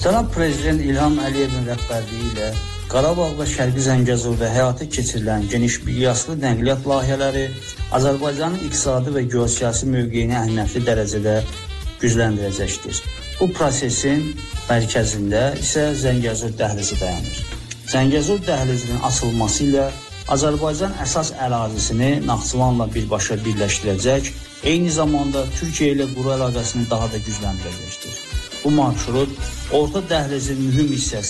Cənab Prezident İlham Əliyevin rəhbərliyi ilə Qarabağ və Şərqi Zəngəzurda həyata keçirilən geniş miqyaslı nəqliyyat layihələri Azərbaycanın iqtisadi və geosiyasi mövqeyini əhəmiyyətli dərəcədə gücləndirəcəkdir. Bu prosesin mərkəzində isə Zəngəzur dəhlizi dayanır. Zəngəzur dəhlizinin açılması ilə Azərbaycan əsas ərazisini Naxçıvanla birbaşa birləşdirəcək, eyni zamanda Türkiyə ilə quru əlaqəsini daha da gücləndirəcəkdir. Bu marşrut orta dəhlizin mühüm hissəsi